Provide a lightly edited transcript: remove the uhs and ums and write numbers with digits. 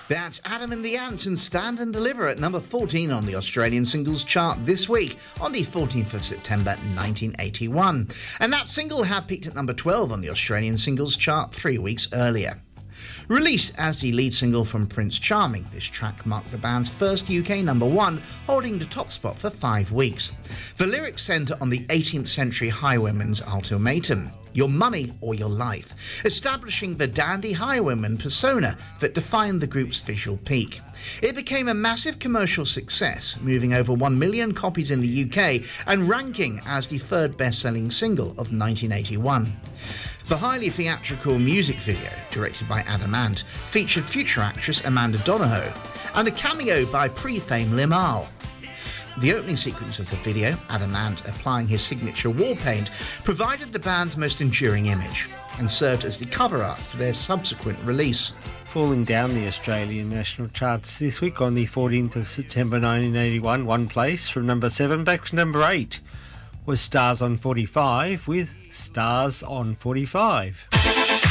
That's Adam and the Ants and Stand and Deliver at number 14 on the Australian singles chart this week, on the 14th of September 1981. And that single had peaked at number 12 on the Australian singles chart 3 weeks earlier. Released as the lead single from Prince Charming, this track marked the band's first UK number one, holding the top spot for 5 weeks. The lyrics centre on the 18th century highwayman's ultimatum: your money or your life, establishing the dandy highwayman persona that defined the group's visual peak. It became a massive commercial success, moving over 1 million copies in the UK and ranking as the third best-selling single of 1981. The highly theatrical music video, directed by Adam Ant, featured future actress Amanda Donohoe and a cameo by pre-fame Limahl. The opening sequence of the video, Adam Ant applying his signature war paint, provided the band's most enduring image and served as the cover art for their subsequent release. Falling down the Australian national charts this week on the 14th of September 1981, one place from number 7 back to number 8 was Stars on 45 with Stars on 45.